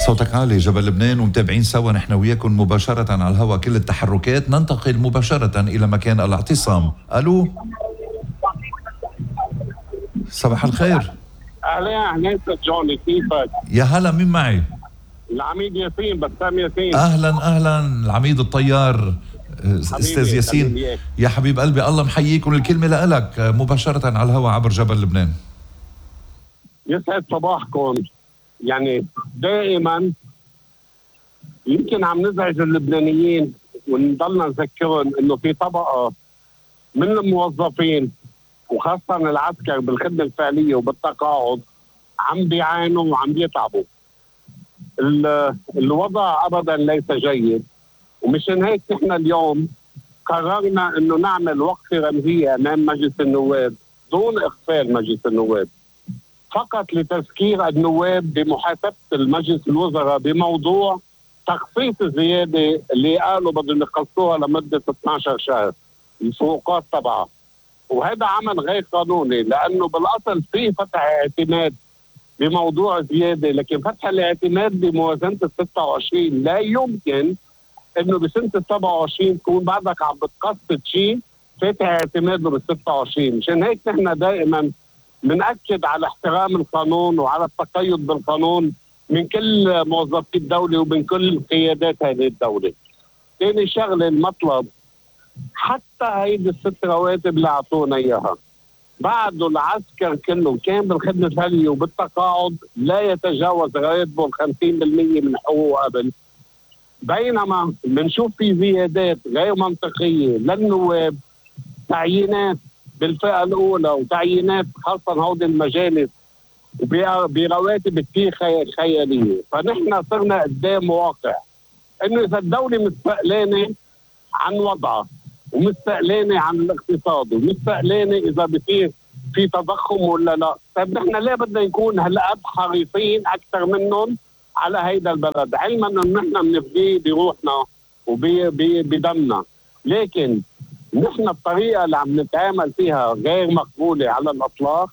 صوتك عالي جبل لبنان، ومتابعين سوا نحن وياكم مباشرة على الهواء كل التحركات. ننتقل مباشرة إلى مكان الاعتصام. ألو، صباح الخير. أهلا جوني، كيفك؟ يا هلا، مين معي؟ العميد ياسين، بسام ياسين. أهلا العميد الطيار أستاذ ياسين. يا حبيب قلبي، الله محييكم. الكلمة لك مباشرة على الهواء عبر جبل لبنان. يسعد صباحكم. يعني دائما يمكن عم نزعج اللبنانيين ونضلنا نذكرهم انه في طبقه من الموظفين وخاصه العسكر بالخدمه الفعليه وبالتقاعد عم بيعانوا وعم بيتعبوا. الوضع ابدا ليس جيد، ومشان هيك نحن اليوم قررنا انه نعمل وقفه رمزيه امام مجلس النواب دون اغفال مجلس النواب، فقط لتذكير النواب بمحاسبه المجلس الوزراء بموضوع تخفيض الزياده اللي قالوا بدهم يخصوها لمده 12 شهر، الفروقات تبعها. وهذا عمل غير قانوني، لانه بالاصل في فتح اعتماد بموضوع زياده، لكن فتح الاعتماد بموازنه ال 26 لا يمكن انه بسنه ال 27 تكون بعدك عم بتقسط شيء فاتح اعتماده بال 26. مشان هيك نحن دائما بنأكد على احترام القانون وعلى التقيد بالقانون من كل موظفي الدوله ومن كل قيادات هذه الدوله. ثاني شغله، المطلب حتى هيدي الست رواتب اللي اعطونا اياها بعده العسكر كله كان بالخدمه الفعليه وبالتقاعد لا يتجاوز راتبه ال 50% من حقوقه قبل، بينما بنشوف في زيادات غير منطقيه للنواب، تعيينات بالفئه الاولى وتعيينات خاصه هودي المجالس وبرواتب كثير خياليه. فنحن صرنا قدام واقع انه اذا الدوله مستقلانه عن وضعها ومستقلانه عن الاقتصاد ومستقلانه اذا بصير في تضخم ولا لا، طيب نحن ليه بدنا نكون هالقد حريصين اكثر منهم على هيدا البلد، علما انه نحن بنفديه بروحنا وبدمنا، لكن نحن الطريقه اللي عم نتعامل فيها غير مقبوله على الاطلاق.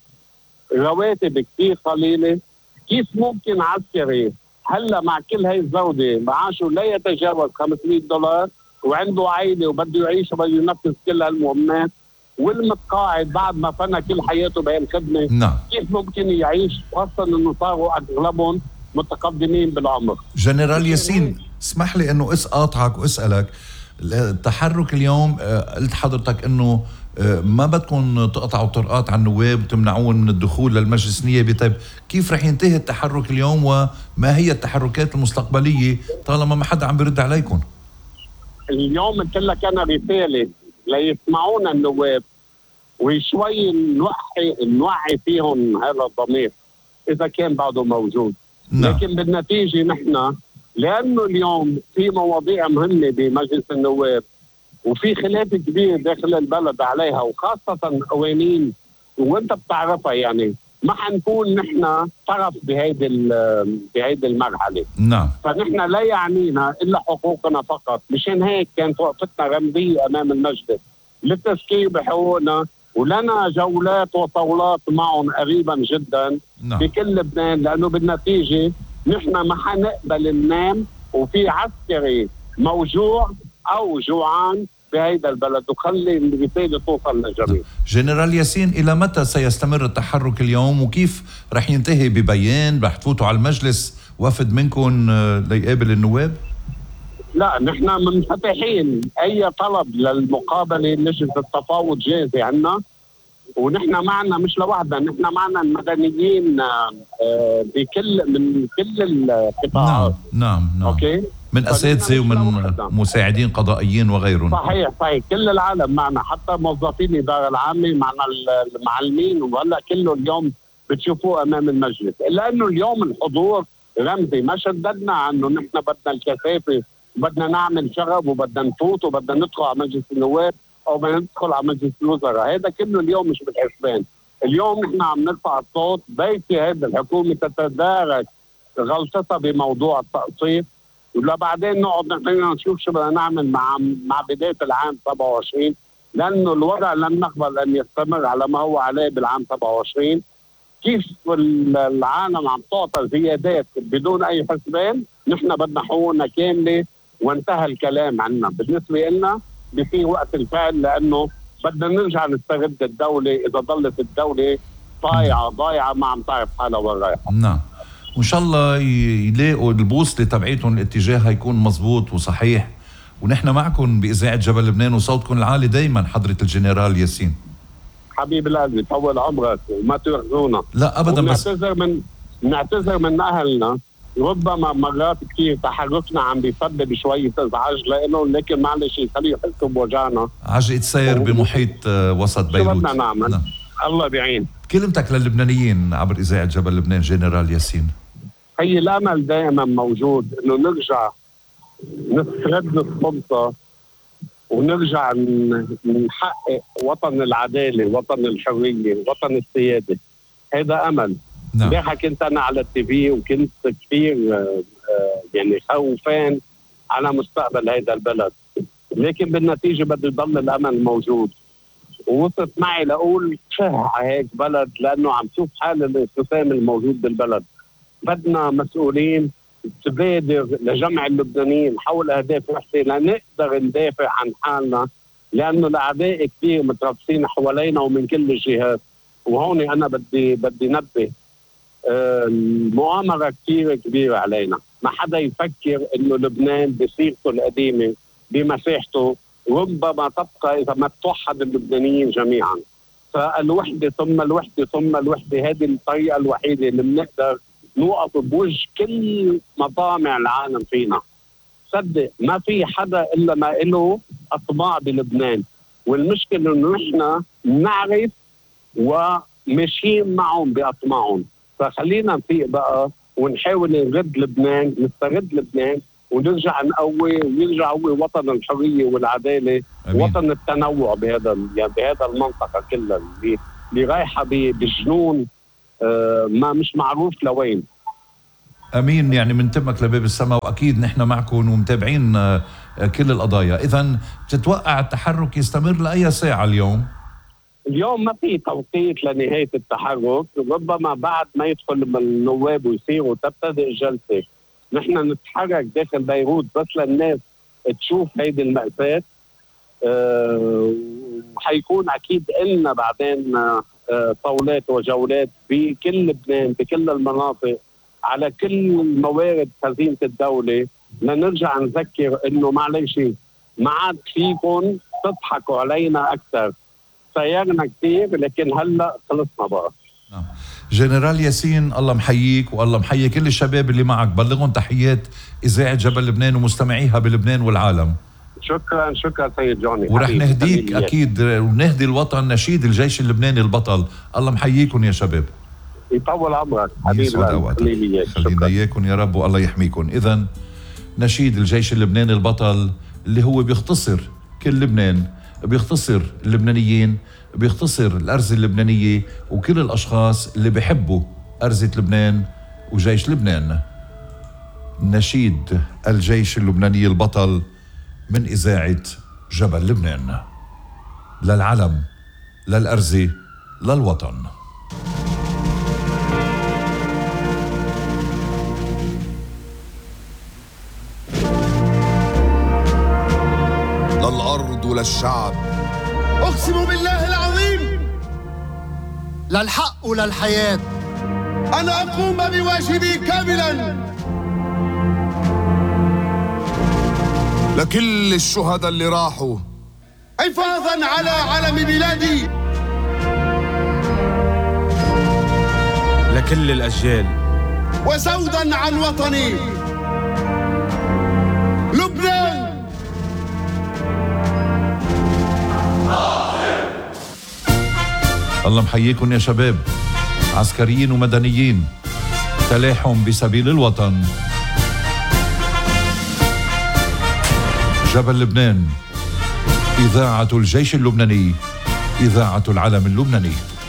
رواتب كثير قليله، كيف ممكن عسكري هلا مع كل هي الزوده معاشه لا يتجاوز $500 وعنده عائله وبده يعيش وبده ينفذ كل هالمهمات، والمتقاعد بعد ما فنى كل حياته بهي الخدمه نعم. كيف ممكن يعيش، خاصه انه صاروا اغلبهم متقدمين بالعمر. جنرال ياسين، اسمح لي انه اقاطعك واسالك. التحرك اليوم قلت حضرتك انه ما بدكم تقطعوا طرقات على النواب وتمنعون من الدخول للمجلس النيابي، طيب كيف رح ينتهي التحرك اليوم وما هي التحركات المستقبليه طالما ما حدا عم بيرد عليكم؟ اليوم قلت لك انا رساله ليسمعونا النواب وشوي نوعي فيهم هذا الضمير اذا كان بعده موجود. نعم. لكن بالنتيجه نحن لانه اليوم في مواضيع مهمه بمجلس النواب وفي خلاف كبير داخل البلد عليها، وخاصه قوانين وانت بتعرفها، يعني ما حنكون نحن طرف بهيدي المرحله. نعم. فنحن لا يعنينا الا حقوقنا فقط، مشان هيك كانت وقفتنا رمزيه امام المجلس للتذكير بحقوقنا، ولنا جولات وطاولات معهم قريبا جدا. نعم. بكل لبنان، لانه بالنتيجه نحن ما حنقبل ننام وفي عسكري موجوع او جوعان بهيدا البلد، وخلي الرساله توصل للجميع. جنرال ياسين، الى متى سيستمر التحرك اليوم وكيف رح ينتهي؟ ببيان رح تفوتوا على المجلس وفد منكم ليقابل النواب؟ لا، نحن منفتحين، اي طلب للمقابله لجنه التفاوض جاهزه عنا، ونحن معنا مش لوحدنا، نحن معنا المدنيين من كل القطاعات. نعم. اوكي، من اساتذه ومن مساعدين قضائيين وغيرهم. صحيح كل العالم معنا، حتى موظفين الاداره العامه معنا، المعلمين، وهلا كله اليوم بتشوفوه امام المجلس. الا انه اليوم الحضور رمزي، ما شددنا عنه نحن بدنا الكثافه وبدنا نعمل شغب وبدنا نفوت وبدنا ندخل على مجلس النواب او بدنا ندخل على مجلس الوزراء، هذا كله اليوم مش بالحسبان. اليوم نحن عم نرفع الصوت، بيتي هذه الحكومه تتدارك غلطتها بموضوع التقسيط، ولا بعدين نقعد نشوف شو بدنا نعمل مع بدايه العام 27، لانه الوضع لن نقبل ان يستمر على ما هو عليه بالعام 27. كيف العالم عم تعطى زيادات بدون اي حسبان، نحن بدنا حقوقنا كامله وانتهى الكلام عنا. بالنسبه لنا بصير وقت الفعل، لانه بدنا نرجع نسترد الدوله اذا ضلت الدوله ضايعه ما عم تعرف حالها وين رايحه. نعم، وان شاء الله يلاقوا البوصله تبعيتهم الاتجاه هيكون مزبوط وصحيح، ونحن معكم باذاعه جبل لبنان وصوتكم العالي دايما حضره الجنرال ياسين. حبيب القلب طول عمرك وما تخزونا. لا ابدا، بس نعتذر من اهلنا، ربما مرات كثير تحركنا عم بيسبب شويه ازعاج لهم، لكن معلش خليه يحسوا بوجعنا. عجقة سير بمحيط وسط بيروت. شو بدنا نعمل؟ نعم. الله بيعين. كلمتك للبنانيين عبر اذاعه جبل لبنان جنرال ياسين. هي الامل دائما موجود انه نرجع نسترد السلطه ونرجع نحقق وطن العداله، وطن الحريه، وطن السياده. هذا امل. امبارح كنت انا على التي في وكنت كثير يعني خوفان على مستقبل هذا البلد، لكن بالنتيجه بده يضل الامل موجود. ووصلت معي لاقول شه على هيك بلد، لانه عم شوف حال الانقسام الموجود بالبلد. بدنا مسؤولين تبادر لجمع اللبنانيين حول اهداف وحده لنقدر ندافع عن حالنا، لانه الاعداء كثير متربصين حوالينا ومن كل الجهات. وهون انا بدي نبه، المؤامره كثير كبيره علينا. ما حدا يفكر انه لبنان بصيغته القديمه بمساحته ربما تبقى اذا ما توحد اللبنانيين جميعا. فالوحده ثم الوحده ثم الوحده، هذه الطريقه الوحيده اللي بنقدر نوقف بوجه كل مطامع العالم فينا. صدق ما في حدا الا ما له اطماع بلبنان، والمشكله انه نحن نعرف وماشيين معهم باطماعهم. فخلينا نفيق بقى ونحاول نرد لبنان، نسترد لبنان ونرجع نقوي ويرجع هو وطن الحريه والعداله، وطن التنوع بهذا المنطقه كلها اللي رايحه بجنون ما مش معروف لوين. امين، يعني من تمك لباب السماء، واكيد نحن معكم ومتابعين كل القضايا. اذا بتتوقع التحرك يستمر لاي ساعه اليوم؟ اليوم ما في توقيت لنهايه التحرك، ربما بعد ما يدخل النواب ويصيروا تبتدئ الجلسه. نحن نتحرك داخل بيروت بس للناس تشوف هيدي المأساة. وحيكون اكيد لنا بعدين طاولات وجولات بكل لبنان بكل المناطق على كل موارد خزينه الدوله، لنرجع نذكر انه معلش ما عاد فيكم تضحكوا علينا اكثر. سيرنا كثير لكن هلا خلصنا بقى. جنرال ياسين، الله محييك والله محيي كل الشباب اللي معك. بلغهم تحيات اذاعه جبل لبنان ومستمعيها بلبنان والعالم. شكرا سيد جوني. ورح نهديك اكيد ونهدي الوطن نشيد الجيش اللبناني البطل. الله محييكم يا شباب. يطول عمرك حبيبي. خلينا اياكم يا رب والله يحميكم. اذا نشيد الجيش اللبناني البطل اللي هو بيختصر كل لبنان، بيختصر اللبنانيين، بيختصر الأرزة اللبنانية وكل الأشخاص اللي بيحبوا أرزة لبنان وجيش لبنان. نشيد الجيش اللبناني البطل من إذاعة جبل لبنان. للعلم، للأرزة، للوطن. للأرض وللشعب. أقسم بالله العظيم للحق وللحياة أنا أقوم بواجبي كاملا. لكل الشهداء اللي راحوا حفاظا على علم بلادي، لكل الأجيال وزودا عن وطني لبنان. الله محييكم يا شباب، عسكريين ومدنيين، تلاحم بسبيل الوطن. جبل لبنان، إذاعة الجيش اللبناني، إذاعة العلم اللبناني.